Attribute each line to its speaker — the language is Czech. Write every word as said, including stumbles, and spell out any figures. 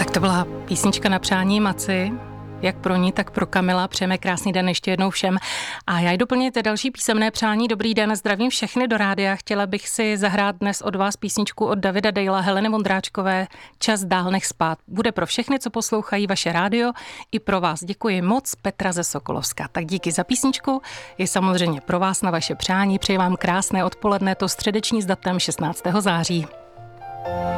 Speaker 1: Tak to byla písnička na přání Maci. Jak pro ní, tak pro Kamila. Přejeme krásný den ještě jednou všem. A já jdu doplnit další písemné přání. Dobrý den, zdravím všechny do rádia. Chtěla bych si zahrát dnes od vás písničku od Davida Dejla, Heleny Vondráčkové, Čas dál nech spát. Bude pro všechny, co poslouchají vaše rádio, i pro vás. Děkuji moc, Petra ze Sokolovska. Tak díky za písničku, je samozřejmě pro vás na vaše přání. Přeji vám krásné odpoledne, to středeční s datem šestnáctého září.